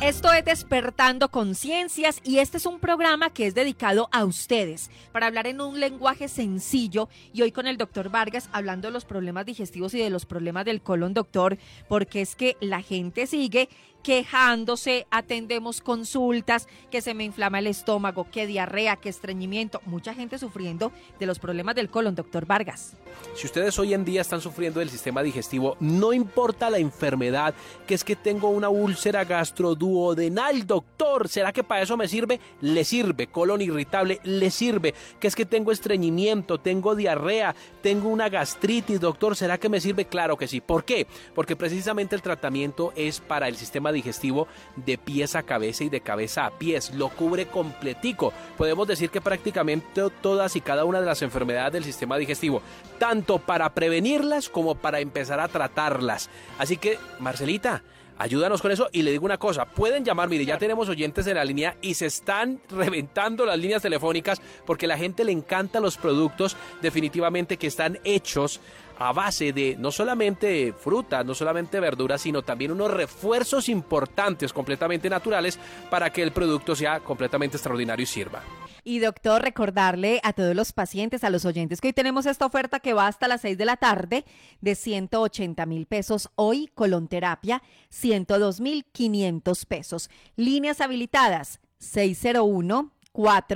Esto es Despertando Conciencias y este es un programa que es dedicado a ustedes para hablar en un lenguaje sencillo y hoy con el doctor Vargas hablando de los problemas digestivos y de los problemas del colon, doctor, porque es que la gente sigue quejándose, atendemos consultas, que se me inflama el estómago, que diarrea, que estreñimiento, mucha gente sufriendo de los problemas del colon, doctor Vargas. Si ustedes hoy en día están sufriendo del sistema digestivo, no importa la enfermedad, que es que tengo una úlcera gastroduodenal, doctor, ¿será que para eso me sirve? Le sirve. Colon irritable, le sirve. Que es que tengo estreñimiento, tengo diarrea, tengo una gastritis, doctor, ¿será que me sirve? Claro que sí. ¿Por qué? Porque precisamente el tratamiento es para el sistema digestivo de pies a cabeza y de cabeza a pies, lo cubre completico. Podemos decir que prácticamente todas y cada una de las enfermedades del sistema digestivo, tanto para prevenirlas como para empezar a tratarlas. Así que, Marcelita, ayúdanos con eso y le digo una cosa, pueden llamar, mire, ya tenemos oyentes en la línea y se están reventando las líneas telefónicas porque a la gente le encantan los productos definitivamente que están hechos a base de no solamente frutas, no solamente verduras, sino también unos refuerzos importantes completamente naturales para que el producto sea completamente extraordinario y sirva. Y doctor, recordarle a todos los pacientes, a los oyentes, que hoy tenemos esta oferta que va hasta las 6 de la tarde de 180,000 pesos. Hoy, colonterapia, 102,500 pesos. Líneas habilitadas, 601-4